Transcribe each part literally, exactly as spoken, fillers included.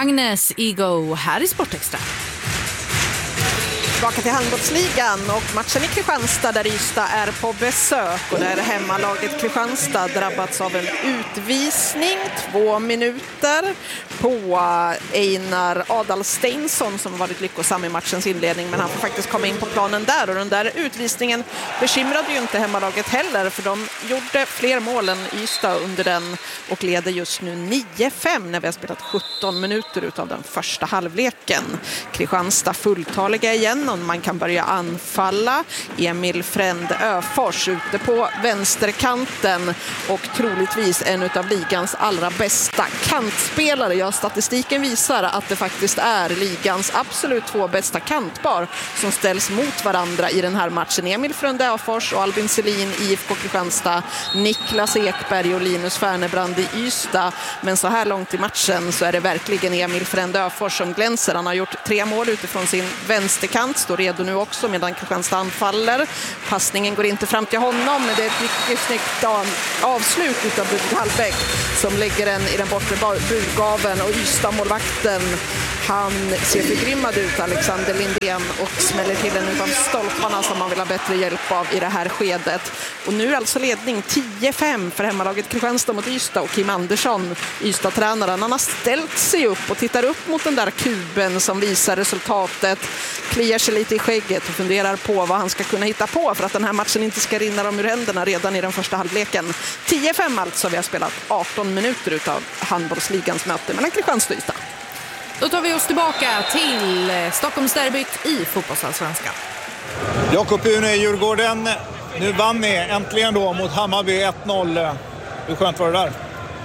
Agnes Ego här i Sportextra. Tillbaka till handbollsligan och matchen i Kristianstad där Ystad är på besök och där hemmalaget Kristianstad drabbats av en utvisning. Två minuter på Einar Adalsteinsson som varit lyckosam i matchens inledning, men han får faktiskt komma in på planen där, och den där utvisningen bekymrade ju inte hemmalaget heller, för de gjorde fler mål än Ystad under den och leder just nu nio fem när vi har spelat sjutton minuter utav den första halvleken. Kristianstad fulltaliga igen och man kan börja anfalla. Emil Fränd Öfors ute på vänsterkanten och troligtvis en av ligans allra bästa kantspelare. Ja, statistiken visar att det faktiskt är ligans absolut två bästa kantpar som ställs mot varandra i den här matchen. Emil Fränd Öfors och Albin Selin i I F K Kristianstad, Niklas Ekberg och Linus Färnebrand i Ystad. Men så här långt i matchen så är det verkligen Emil Fränd Öfors som glänser. Han har gjort tre mål utifrån sin vänsterkant, står redo nu också medan Kristianstad anfaller. Passningen går inte fram till honom, men det är ett mycket snyggt avslut utav Ludvig Hallbäck som lägger den i den bortre burgaven, och Ystad-målvakten, han ser förgrimmad ut, Alexander Lindén, och smäller till en utav stolparna som man vill ha bättre hjälp av i det här skedet. Och nu alltså ledning tio fem för hemmalaget Kristianstad mot Ystad, och Kim Andersson, Ystad-tränaren, han har ställt sig upp och tittar upp mot den där kuben som visar resultatet, kliar sig lite i skägget och funderar på vad han ska kunna hitta på för att den här matchen inte ska rinna dem ur händerna redan i den första halvleken. tio fem alltså, vi har spelat arton minuter utav handbollsligans möte mellan Kristianstad och Ystad. Då tar vi oss tillbaka till Stockholmsderbyt i fotbollsallsvenskan. Jakob Une i Djurgården. Nu vann ni äntligen då mot Hammarby ett noll. Hur skönt var det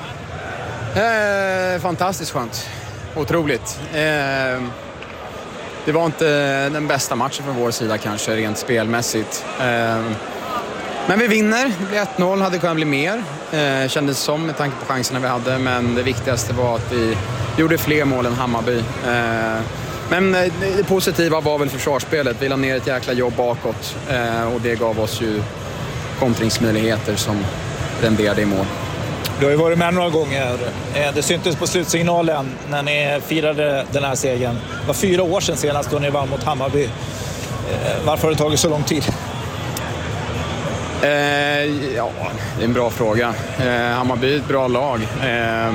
där? Eh, fantastiskt skönt. Otroligt. Eh, det var inte den bästa matchen från vår sida kanske rent spelmässigt. Eh, men vi vinner. Det blir ett noll, hade kunnat bli mer. Eh, kändes som med tanke på chanserna vi hade. Men det viktigaste var att vi gjorde fler mål än Hammarby. Eh, men det positiva var väl försvarsspelet. Vi la ner ett jäkla jobb bakåt. Eh, och det gav oss ju kontringsmöjligheter som renderade i mål. Du har ju varit med några gånger. Det syntes på slutsignalen när ni firade den här segern. Det var fyra år sedan senast då ni vann mot Hammarby. Varför har det tagit så lång tid? Eh, ja, det är en bra fråga. Eh, Hammarby är ett bra lag. Eh,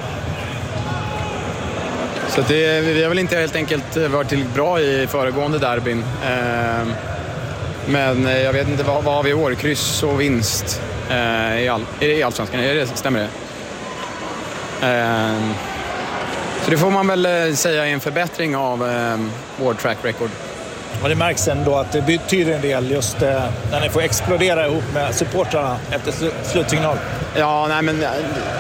så det, vi har väl inte helt enkelt varit till bra i föregående derbyn. Eh, men jag vet inte, vad, vad har vi i år? Kryss och vinst eh, i, all, i allsvenskan. Är det, stämmer det? Eh, så det får man väl säga är en förbättring av eh, vår track record. Och det märks ändå att det betyder en del just eh, när ni får explodera ihop med supportrarna efter sl- slutsignal. Ja, nej men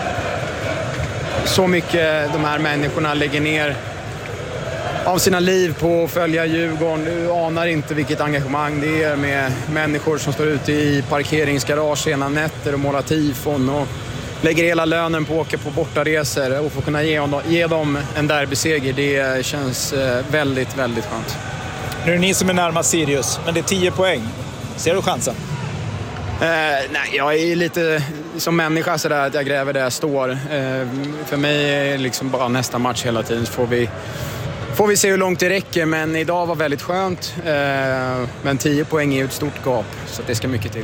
så mycket de här människorna lägger ner av sina liv på att följa Djurgården. Du anar inte vilket engagemang det är med människor som står ute i parkeringsgarage sena nätter och målar tifon och lägger hela lönen på att åka på bortaresor och få kunna ge, ge dem en derbyseger. Det känns väldigt, väldigt skönt. Nu är det ni som är närmast Sirius, men det är tio poäng. Ser du chansen? Eh, nej, jag är lite som människa så där att jag gräver där jag står. Eh, för mig är det liksom bara nästa match hela tiden. Så får vi, får vi se hur långt det räcker, men idag var väldigt skönt. Eh, men tio poäng är ju ett stort gap, så det ska mycket till.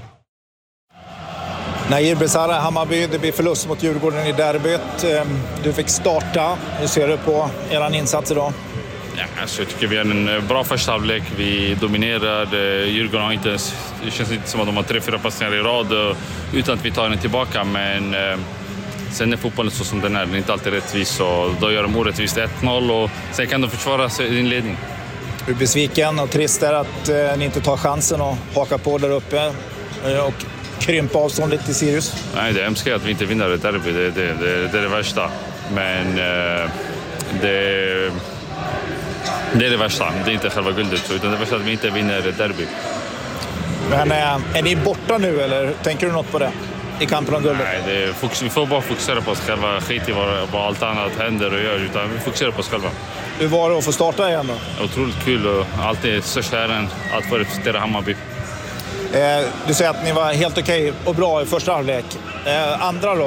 Nair Besara, Hammarby, det blir förlust mot Djurgården i derbyt. Du fick starta. Hur ser du på er insats idag? Ja, alltså jag tycker vi har en bra första halvlek. Vi dominerar. Djurgården har inte ens, det känns inte som att de har tre, fyra passningar i rad utan att vi tar den tillbaka. Men eh, sen är fotbollen så som den är. Den är inte alltid rättvis, och då gör de orättvist ett noll och sen kan de försvara sin ledning. Hur är besviken och trist är att eh, ni inte tar chansen och haka på där uppe eh, och krympa avståndet till Sirius? Nej, det är hemskt att vi inte vinner ett derby. Det, det, det, det är det värsta. Men eh, det Det är det värsta. Det är inte själva guldet, utan det värsta att vi inte vinner ett derby. Men är, är ni borta nu, eller tänker du något på det i kampen om guldet? Nej, det är, vi får bara fokusera på oss själva. Skit i vad, vad allt annat händer och gör, utan vi fokuserar på oss själva. Hur var det att få starta igen då? Otroligt kul och alltid största äran att få representera Hammarby. Eh, du säger att ni var helt okej och bra i första halvlek. Eh, andra då?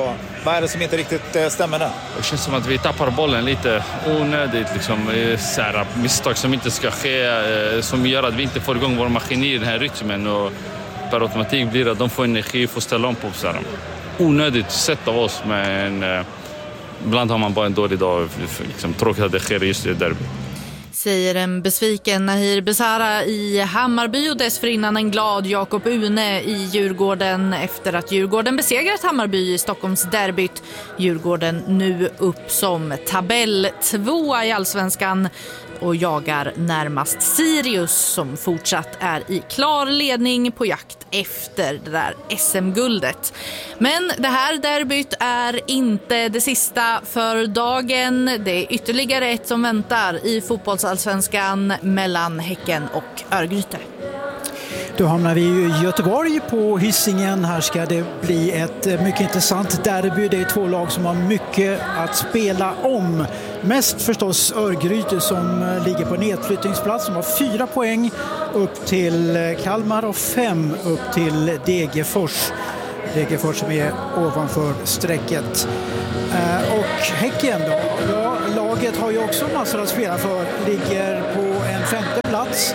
vad är det som inte riktigt eh, stämmer där? Det känns som att vi tappar bollen lite onödigt. Liksom, så här, misstag som inte ska ske, eh, som gör att vi inte får igång vår maskin i den här rytmen. Och per automatik blir det att de får energi och får ställa om på så här, onödigt sätt av oss. Men eh, ibland har man bara en dålig dag. Liksom, tråkigt att det sker just i derby. Säger en besviken Nahir Besara i Hammarby och dessförinnan en glad Jakob Une i Djurgården efter att Djurgården besegrat Hammarby i Stockholms derbyt. Djurgården nu upp som tabell tvåa i Allsvenskan och jagar närmast Sirius som fortsatt är i klar ledning på jakt efter det där S M-guldet. Men det här derbyt är inte det sista för dagen. Det är ytterligare ett som väntar i fotbollsallsvenskan mellan Häcken och Örgryte. Då hamnar vi i Göteborg på Hisingen. Här ska det bli ett mycket intressant derby. Det är två lag som har mycket att spela om. Mest förstås Örgryte som ligger på nedflyttningsplats. Som har fyra poäng upp till Kalmar och fem upp till Degerfors. Degerfors som är ovanför strecket. Och Häcken då? Ja, laget har ju också massor att spela för. Ligger på en femte plats.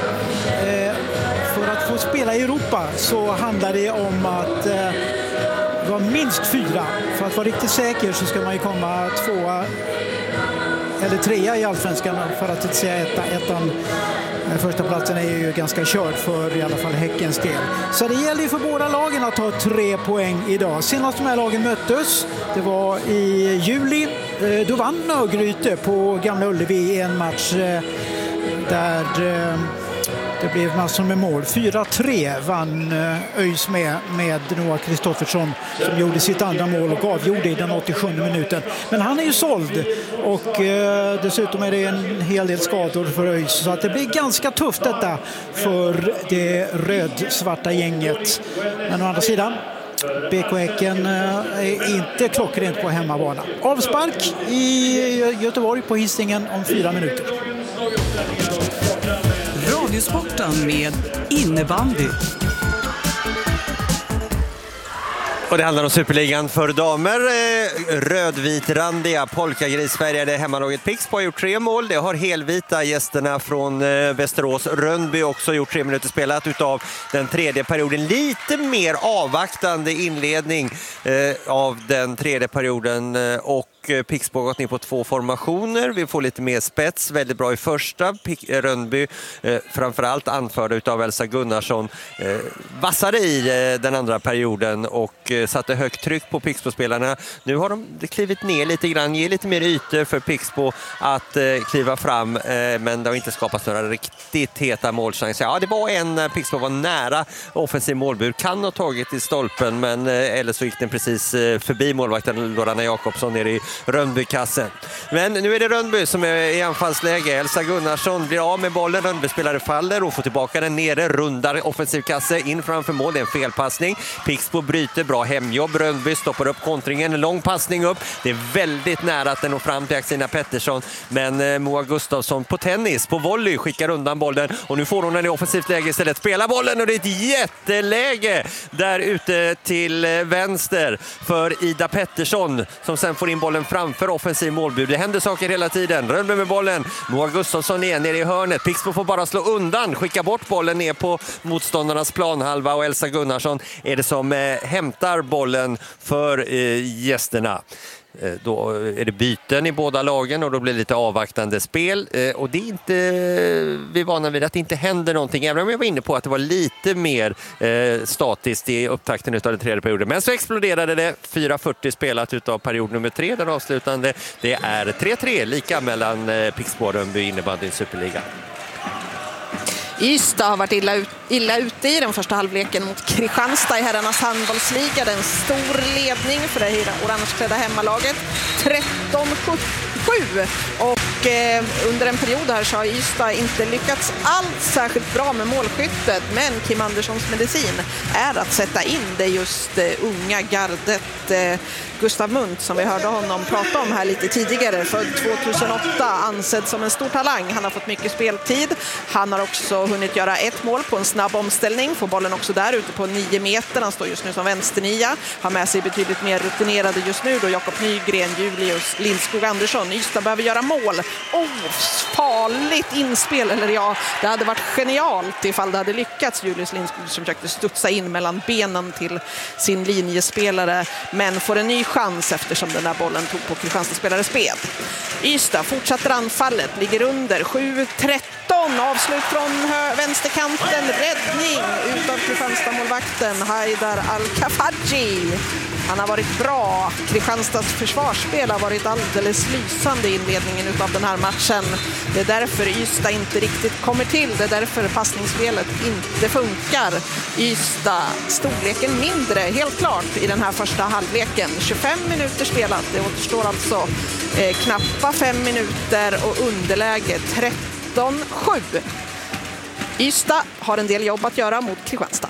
För att få spela i Europa så handlar det om att eh, vara minst fyra. För att vara riktigt säker så ska man ju komma tvåa eller trea i Allsvenskan för att inte säga etta. Ettan, första platsen är ju ganska körd för i alla fall Häckens del. Så det gäller ju för båda lagen att ta tre poäng idag. Senast de här lagen möttes, det var i juli. Eh, då vann Örgryte på Gamla Ullevi i en match eh, där... Eh, Det blev massor med mål. fyra tre vann ÖIS med, med Noah Kristoffersson som gjorde sitt andra mål och avgjorde i den åttiosjunde minuten. Men han är ju såld och eh, dessutom är det en hel del skador för ÖIS. Så att det blir ganska tufft detta för det röd-svarta gänget. Men å andra sidan, B K Häcken är inte klockrent på hemmabana. Avspark i Göteborg på Hisingen om fyra minuter. Radiosporten med innebandy. Och det handlar om Superligan för damer. Rödvitrandiga, polkagrisfärgade hemmalaget Pixbo har gjort tre mål. Det har helvita gästerna från Västerås Rönnby också gjort tre minuter spelat utav den tredje perioden. Lite mer avvaktande inledning av den tredje perioden och Pixbo har gått ner på två formationer. Vi får lite mer spets, väldigt bra i första. Rönnby, eh, framförallt anförda utav Elsa Gunnarsson, eh, vassade i eh, den andra perioden och eh, satte högt tryck på Pixbo-spelarna. Nu har de klivit ner lite grann, ger lite mer ytor för Pixbo att eh, kliva fram, eh, men det har inte skapats några riktigt heta målchanser. Ja, det var en när Pixbo var nära offensiv målbur, kan ha tagit i stolpen, men eh, eller så gick den precis eh, förbi målvakten Lorana Jakobsson nere i Rönnby-kassen. Men nu är det Rönnby som är i anfallsläge. Elsa Gunnarsson blir av med bollen. Rönnby-spelare faller och får tillbaka den nere. Rundar offensivkasse in framför mål. Det är en felpassning. Pixbo bryter. Bra hemjobb. Rönnby stoppar upp kontringen. En lång passning upp. Det är väldigt nära att den når fram till Axina Pettersson. Men eh, Moa Gustafsson på tennis, på volley, skickar undan bollen. Och nu får hon en i offensivt läge istället. Spela bollen och det är ett jätteläge där ute till vänster för Ida Pettersson som sen får in bollen framför offensiv målbud. Det händer saker hela tiden. Rönnby med bollen. Moa Gustafsson är nere i hörnet. Pixbo får bara slå undan. Skicka bort bollen ner på motståndarnas planhalva och Elsa Gunnarsson är det som eh, hämtar bollen för eh, gästerna. Då är det byten i båda lagen och då blir det lite avvaktande spel. Och det är inte, vi är vana vid att det inte händer någonting. Även om jag var inne på att det var lite mer eh, statiskt i upptakten av den tredje perioden. Men så exploderade det. fyra fyrtio spelat utav period nummer tre. Den avslutande. Det är tre tre lika mellan eh, Pixbo och Rönnby innebandy i Superliga. Ystad har varit illa, ut, illa ute i den första halvleken mot Kristianstad i herrarnas handbollsliga. Det är en stor ledning för det orangeklädda hemmalaget. tretton sju. Och eh, under en period här så har Ystad inte lyckats allt särskilt bra med målskyttet, men Kim Anderssons medicin är att sätta in det just eh, unga gardet eh, Gustav Munt, som vi hörde honom prata om här lite tidigare, född tjugohundraåtta, ansedd som en stor talang. Han har fått mycket speltid. Han har också hunnit göra ett mål på en snabb omställning, får bollen också där ute på nio meter. Han står just nu som vänsternia, har med sig betydligt mer rutinerade just nu då Jakob Nygren, Julius Lindskog Andersson. Ystad behöver göra mål. Oh, farligt inspel, eller ja, det hade varit genialt ifall det hade lyckats. Julius Lindskog som försökte studsa in mellan benen till sin linjespelare, men får en ny chans eftersom den där bollen tog på Kristianstad-spelares ben. Ystad fortsätter anfallet, ligger under sju tretton, avslut från vänsterkanten, räddning utav Kristianstad-målvakten Haidar Al-Kafaji. Han har varit bra. Kristianstads försvarsspel har varit alldeles lysande i inledningen utav den här matchen. Det är därför Ystad inte riktigt kommer till. Det är därför passningsspelet inte funkar. Ystad storleken mindre, helt klart, i den här första halvleken. tjugofem minuter spelat. Det återstår alltså eh, knappa fem minuter och underläge tretton sju. Ystad har en del jobb att göra mot Kristianstad.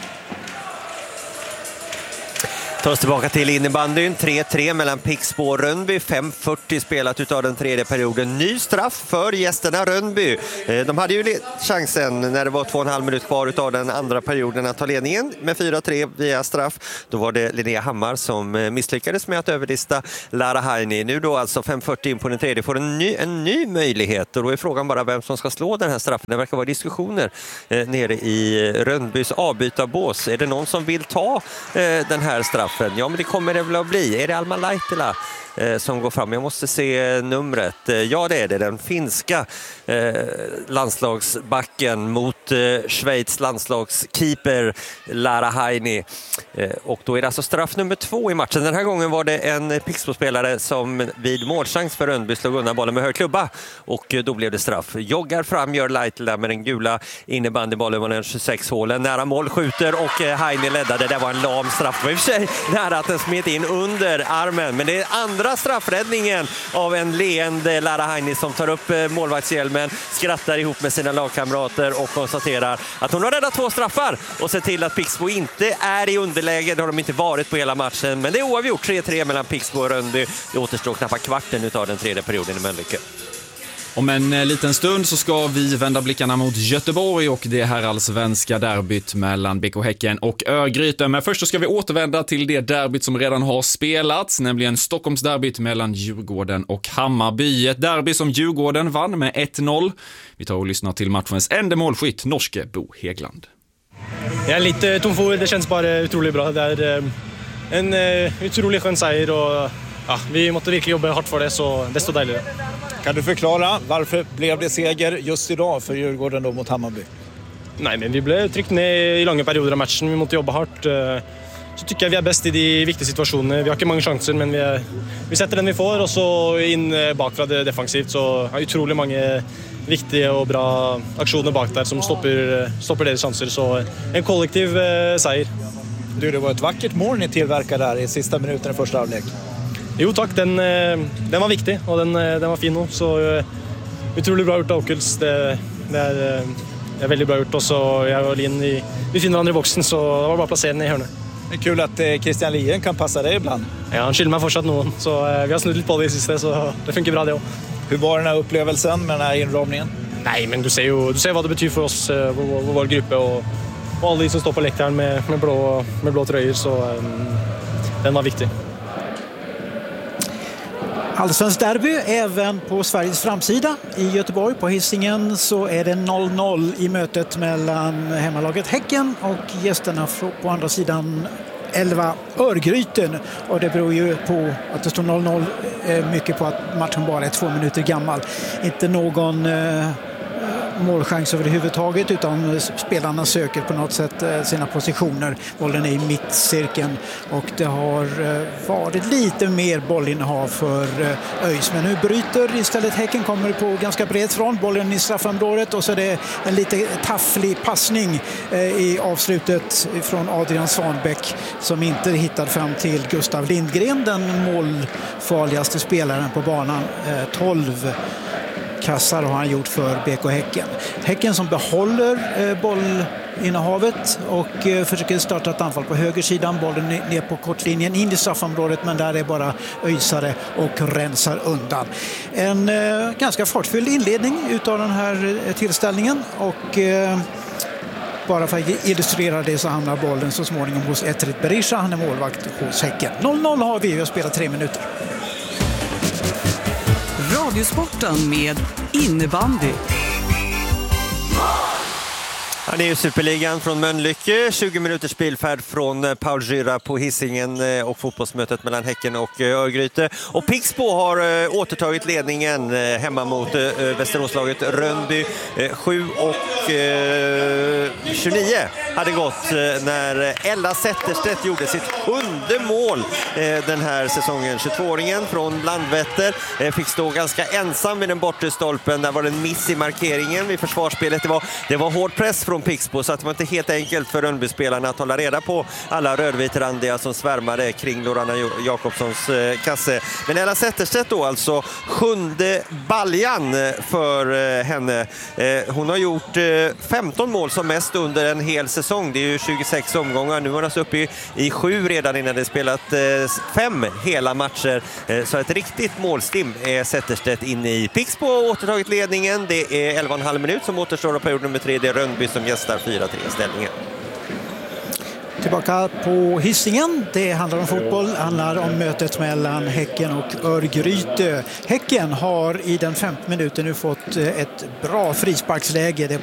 Ta oss tillbaka till innebandyn. tre tre mellan Pixbo och Rönnby. fem fyrtio spelat utav den tredje perioden. Ny straff för gästerna Rönnby. De hade ju chansen när det var två och en halv minut kvar utav den andra perioden att ta ledningen med fyra tre via straff. Då var det Linnea Hammar som misslyckades med att överlista Lara Haini. Nu då alltså fem fyrtio in på den tredje får en ny, en ny möjlighet. Och då är frågan bara vem som ska slå den här straffen. Det verkar vara diskussioner eh, nere i Rönnbys avbytarbås. Är det någon som vill ta eh, den här straffen? Ja, men det kommer det väl att bli. Är det Alma Laitila eh, som går fram? Jag måste se numret. Eh, ja, det är det. Den finska eh, landslagsbacken mot eh, Schweiz landslagskeeper Lara Haini. Eh, och då är det alltså straff nummer två i matchen. Den här gången var det en Pixbo-spelare som vid målchans för Rönnby slog undan bollen med hög klubba. Och eh, då blev det straff. Joggar fram, gör Laitila med den gula innebandybollen var den tjugosex hålen. Nära mål skjuter och eh, Haini ledde. Det var en lam straff. Det var i och för sig nära att den smet in under armen. Men det är andra straffräddningen av en leende Lara Haini som tar upp eh, målvaktshjälmen, skrattar ihop med sina lagkamrater och konstaterar att hon har räddat två straffar och ser till att Pixbo inte är i underläge. Det har de inte varit på hela matchen. Men det är oavgjort tre tre mellan Pixbo och Rönnby. Det återstår knappt kvarten utav den tredje perioden i Mölnlycke. Om en liten stund så ska vi vända blickarna mot Göteborg och det här allsvenska derbyt mellan B K Häcken och Örgryte. Men först så ska vi återvända till det derbyt som redan har spelats, nämligen Stockholms derbyt mellan Djurgården och Hammarby. Ett derby som Djurgården vann med ett noll. Vi tar och lyssnar till matchens enda målskytt, norske Bo Hegland. Jag är lite tom för ord, det känns bara otroligt bra. Det är en otroligt skön seger och ja, vi måste verkligen jobba hårt för det, så desto dejligare. Kan du förklara varför blev det seger just idag för Djurgården då mot Hammarby? Nej, men vi blev tryckt ner i långa perioder av matchen. Vi måste jobba hårt. Så tycker jag vi är bäst i de viktiga situationerna. Vi har inte många chanser, men vi, är, vi sätter den vi får och så in bakfra det defensivt. Så har otroligt många viktiga och bra aktioner bak där som stoppar, stoppar deras chanser. Så en kollektiv eh, seger. Du, det var ett vackert mål ni tillverkade där i sista minuten i första halvlek. Jo tack, den, den var viktig och den, den var fin nu. Så uh, otroligt bra gjort av Åkels. Det, det, är, det är väldigt bra gjort. Och så jag och Linn, vi, vi finner varandra i boxen, så det var bara placera den i hörnet. Det är kul att eh, Christian Lien kan passa dig ibland. Ja, han skiljer mig fortsatt någon. Så uh, vi har snudd lite på det i sista, så det funkar bra det också. Hur var den här upplevelsen med den här inramningen? Nej, men du ser ju du ser vad det betyder för oss, uh, vår, vår grupp och, och alla de som står på läktaren med, med, blå, med blå tröjor. Så um, den var viktig. Allsvensk derby även på Sveriges framsida i Göteborg. På Hisingen så är det noll noll i mötet mellan hemmalaget Häcken och gästerna på andra sidan elva Örgryten. Och det beror ju på att det står noll noll mycket på att matchen bara är två minuter gammal. Inte någon eh, målchans överhuvudtaget, utan spelarna söker på något sätt sina positioner. Bollen är i mittcirkeln och det har varit lite mer bollinnehav för ÖIS. Men nu bryter istället Häcken, kommer på ganska bred front, bollen i straffområdet och så är det en lite tafflig passning i avslutet från Adrian Svanbäck som inte hittar fram till Gustav Lindgren, den målfarligaste spelaren på banan. tolv kassar har han gjort för B K Häcken. Häcken som behåller eh, bollinnehavet och eh, försöker starta ett anfall på högersidan. Bollen ner på kortlinjen in i straffområdet, men där är bara Öysare och rensar undan. En eh, ganska fartfylld inledning utav den här eh, tillställningen och eh, bara för att illustrera det så hamnar bollen så småningom hos Etrit Berisha. Han är målvakt hos Häcken. noll noll har vi och spelar tre minuter. Radiosporten med innebandy. Ja, det är ju Superligan från Mölnlycke, tjugo minuters bilfärd från Paul Gyra på Hisingen och fotbollsmötet mellan Häcken och Örgryte. Och Pixbo har äh, återtagit ledningen äh, hemma mot äh, Västeråslaget Rönnby. Äh, sju och äh, tjugonio hade gått äh, när Ella Zetterstedt gjorde sitt sjunde mål äh, den här säsongen. tjugotvååringen från Landvetter äh, fick stå ganska ensam vid den bortre stolpen. Där var det en miss i markeringen vid försvarsspelet. Det var, det var hård press från Pixbo, så att det var inte helt enkelt för Rönnby-spelarna att hålla reda på alla rödvitrandiga som svärmade kring Lorana Jakobssons eh, kasse. Men Ella Zetterstedt då alltså sjunde baljan för eh, henne. Eh, hon har gjort eh, femton mål som mest under en hel säsong. Det är ju tjugosex omgångar. Nu var hon uppe i, i sju redan innan det spelat eh, fem hela matcher. Eh, så ett riktigt målstim är Zetterstedt inne i. Pixbo har återtagit ledningen. Det är elva och en halv minut som återstår av period nummer tre. Det är Rönnby som gästar fyra tre ställningen. Tillbaka på Hisingen. Det handlar om fotboll. Det handlar om mötet mellan Häcken och Örgryte. Häcken har i den femte minuten nu fått ett bra frisparksläge. Det